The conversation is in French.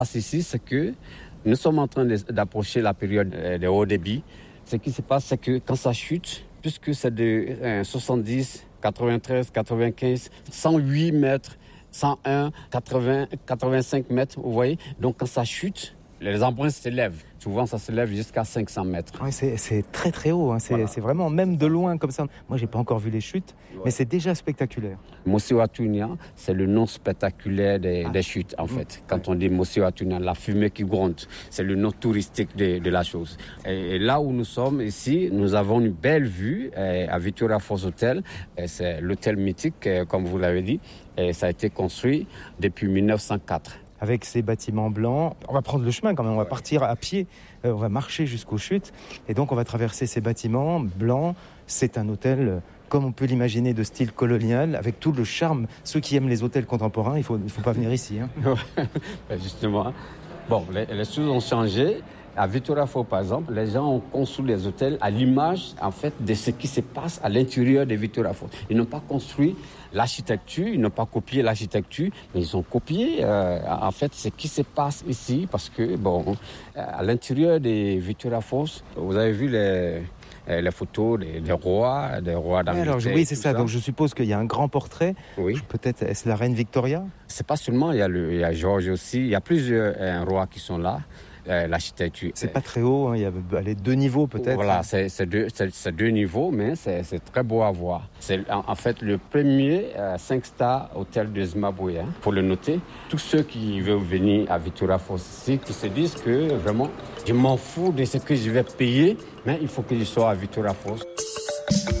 Ici, c'est que nous sommes en train d'approcher la période de haut débit. Ce qui se passe, c'est que quand ça chute, puisque c'est de 70, 93, 95, 108 mètres, 101, 80, 85 mètres, vous voyez. Donc quand ça chute, les emprunts s'élèvent. Souvent, ça s'élève jusqu'à 500 mètres. Oui, c'est très très haut. C'est vraiment, même de loin comme ça. Moi, j'ai pas encore vu les chutes, mais c'est déjà spectaculaire. Mosiwatunya, c'est le nom spectaculaire des chutes, en fait. Quand on dit Mosiwatunya, la fumée qui gronde, c'est le nom touristique de la chose. Et là où nous sommes ici, nous avons une belle vue à Victoria Falls Hotel. C'est l'hôtel mythique, comme vous l'avez dit. Et ça a été construit depuis 1904. Avec ces bâtiments blancs, on va prendre le chemin quand même, on va partir à pied, on va marcher jusqu'aux chutes, et donc on va traverser ces bâtiments blancs. C'est un hôtel, comme on peut l'imaginer, de style colonial, avec tout le charme. Ceux qui aiment les hôtels contemporains, il faut pas venir ici. Justement, bon, les choses ont changé. À Victoria Falls, par exemple, les gens ont construit les hôtels à l'image, en fait, de ce qui se passe à l'intérieur de Victoria Falls. Ils n'ont pas construit l'architecture, ils n'ont pas copié l'architecture, mais ils ont copié, en fait, ce qui se passe ici, parce que, bon, à l'intérieur de Victoria Falls, vous avez vu les photos des rois d'Angleterre. Alors, oui, c'est ça. Donc, je suppose qu'il y a un grand portrait. Oui. Peut-être, est-ce la reine Victoria? C'est pas seulement, il y a George aussi. Il y a plusieurs rois qui sont là. L'architecture. C'est pas très haut, il y a 2 niveaux peut-être. Voilà, c'est 2 niveaux, mais c'est très beau à voir. C'est en fait le premier 5 stars hôtel de Zimbabwe, pour le noter. Tous ceux qui veulent venir à Victoria Falls ici, qui se disent que vraiment, je m'en fous de ce que je vais payer, mais il faut que je sois à Victoria Falls.